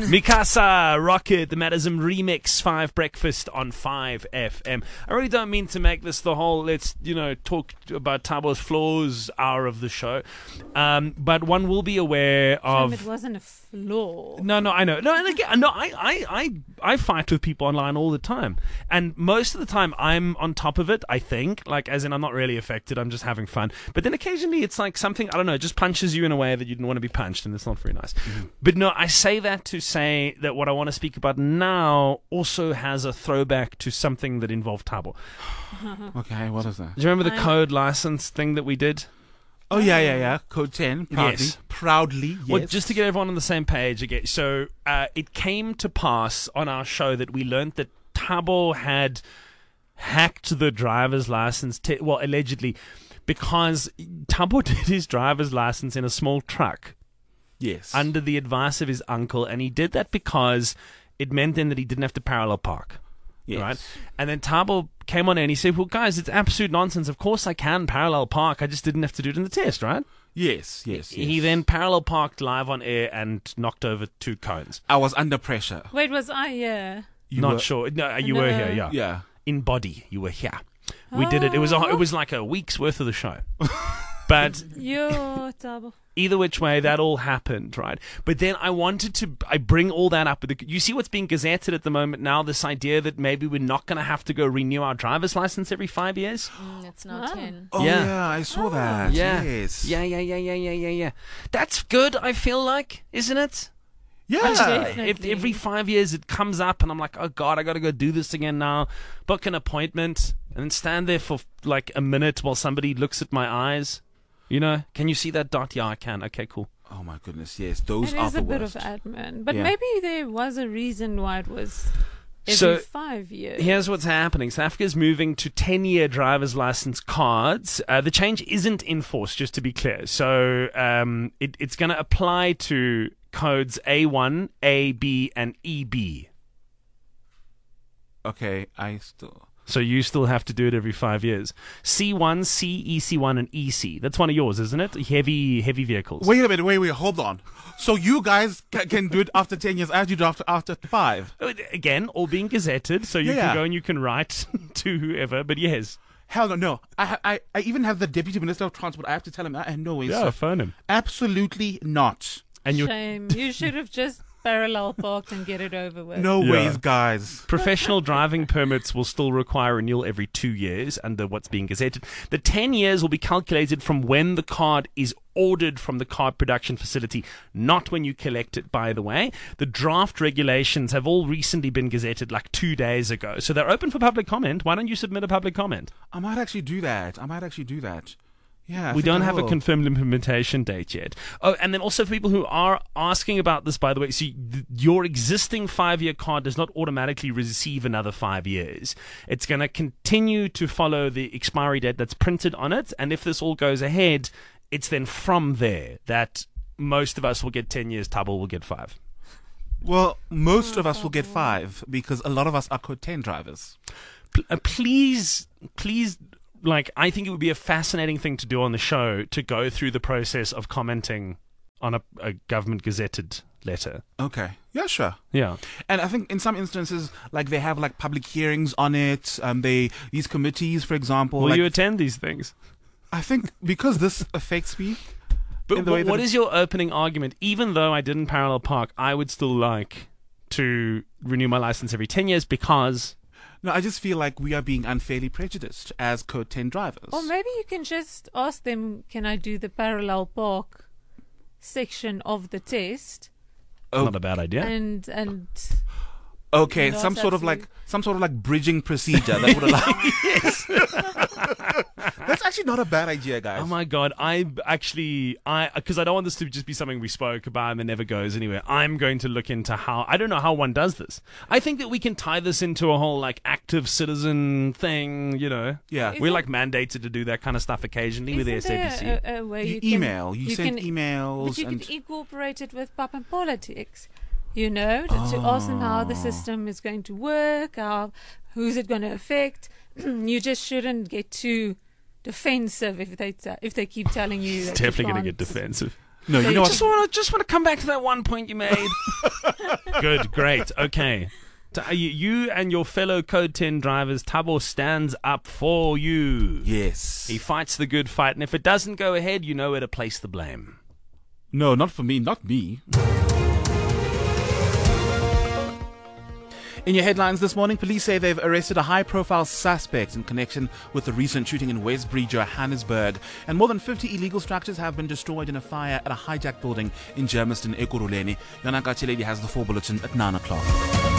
Mikasa, Rocket, the Madism Remix, 5 Breakfast on 5FM. I really don't mean to make this the whole let's, talk about Tabo's flaws hour of the show. But one will be aware of... It wasn't a flaw. No, I know. No, and again, no, I fight with people online all the time. And most of the time I'm on top of it, I think. Like, as in I'm not really affected, I'm just having fun. But then occasionally it's like something, I don't know, it just punches you in a way that you didn't want to be punched, and it's not very nice. Mm-hmm. But no, I say that to say that what I want to speak about now also has a throwback to something that involved Tabo. Okay, what is that? Do you remember the code license thing that we did? Oh, yeah. Code 10. Proudly. Yes. Proudly, yes. Well, just to get everyone on the same page again. So it came to pass on our show that we learned that Tabo had hacked the driver's license, allegedly, because Tabo did his driver's license in a small truck. Yes. Under the advice of his uncle, and he did that because it meant then that he didn't have to parallel park. Yes. Right? And then Tabo came on air and he said, well, guys, it's absolute nonsense. Of course I can parallel park. I just didn't have to do it in the test, right? Yes. He then parallel parked live on air and knocked over 2 cones. I was under pressure. Wait, was I here? Not sure. No, you were here, yeah. Yeah. In body, you were here. We did it. It was like a week's worth of the show. But either which way, that all happened, right? But then I bring all that up. You see what's being gazetted at the moment now, this idea that maybe we're not going to have to go renew our driver's license every 5 years? It's not 10. Oh, yeah, I saw that. Yeah. Yes. Yeah. That's good, I feel like, isn't it? Yeah. If every 5 years it comes up and I'm like, oh God, I got to go do this again now, book an appointment and then stand there for like a minute while somebody looks at my eyes. Can you see that dot? Yeah, I can. Okay, cool. Oh my goodness, yes, those are the It is worst. a bit of admin, but maybe there was a reason why it was every 5 years. Here's what's happening. South Africa's moving to 10-year driver's license cards. The change isn't enforced, just to be clear. So it's going to apply to codes A1, AB, and EB. Okay, So you still have to do it every 5 years. C1, C, EC1, and EC. That's one of yours, isn't it? Heavy vehicles. Wait a minute. Wait, hold on. So you guys can do it after 10 years, I do it after 5. Again, all being gazetted, so you can go and you can write to whoever, but yes. Hell no. I even have the Deputy Minister of Transport. I have to tell him, no way. Yeah, phone him. Absolutely not. And Shame. You should have just parallel parked and get it over with. No ways, guys. Professional driving permits will still require renewal every 2 years under what's being gazetted. The 10 years will be calculated from when the card is ordered from the card production facility, not when you collect it, by the way. The draft regulations have all recently been gazetted like 2 days ago. So they're open for public comment. Why don't you submit a public comment? I might actually do that. Yeah, we don't have a confirmed implementation date yet. Oh, and then also for people who are asking about this, by the way, so your existing 5-year card does not automatically receive another 5 years. It's going to continue to follow the expiry date that's printed on it. And if this all goes ahead, it's then from there that most of us will get 10 years, Tabo will get 5. Well, most of us will get 5 because a lot of us are code 10 drivers. Please... I think it would be a fascinating thing to do on the show to go through the process of commenting on a government gazetted letter. Okay. Yeah, sure. Yeah. And I think in some instances, they have public hearings on it. These committees, for example. Will you attend these things? I think because this affects me. But what is your opening argument? Even though I didn't parallel park, I would still like to renew my license every 10 years because... No, I just feel like we are being unfairly prejudiced as code 10 drivers. Or maybe you can just ask them, can I do the parallel park section of the test? Not a bad idea. And okay, some sort of bridging procedure that would allow. Yes. That's actually not a bad idea, guys. Oh my God. Because I don't want this to just be something we spoke about and then never goes anywhere. I'm going to look into I don't know how one does this. I think that we can tie this into a whole active citizen thing, Yeah. We're mandated to do that kind of stuff occasionally with the SABC. You send emails. But you can incorporate it with pop and politics. To ask them how the system is going to work, who's it going to affect. You just shouldn't get too defensive if they keep telling you that it's definitely going to get defensive. No, you know what? Just want to come back to that one point you made. Good, great, okay. You and your fellow Code 10 drivers, Thabo stands up for you. Yes. He fights the good fight, and if it doesn't go ahead, you know where to place the blame. No, not for me, not me. In your headlines this morning, police say they've arrested a high-profile suspect in connection with the recent shooting in Westbury, Johannesburg. And more than 50 illegal structures have been destroyed in a fire at a hijacked building in Germiston, Ekurhuleni. Yana Gachiledi has the full bulletin at 9 o'clock.